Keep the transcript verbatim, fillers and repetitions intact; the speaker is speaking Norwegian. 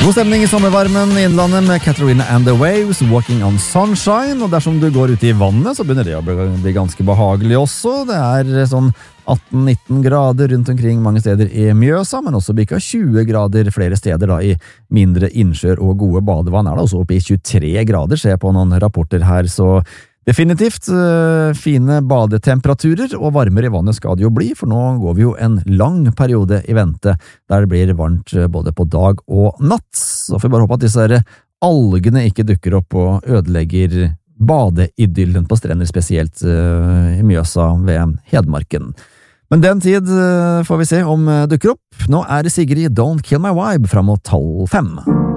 God stemning i sommervarmen i Innlandet med Katarina and the Waves, Walking on Sunshine, og dersom du går ut i vannet, så begynner det å bli, bli ganske behagelig også. Det er sånn atten nitten grader rundt omkring mange steder i Mjøsa, men også bikka tjue grader flere steder da i mindre innsjøer og gode badevann. Er det også oppe i tjuetre grader, ser jeg på noen rapporter her, så definitivt uh, fine badetemperaturer, og varmere i vannet skal det jo bli, for nå går vi jo en lang periode i vente, der det blir varmt uh, både på dag og natt. Så får vi bare håpe at disse her algene ikke dukker opp og ødelegger badeidyllen på strender, spesielt uh, i Mjøsa ved Hedmarken. Men den tid uh, får vi se om uh, dukker opp. Nå er det Sigrid Don't Kill My Vibe fram mot halv fem.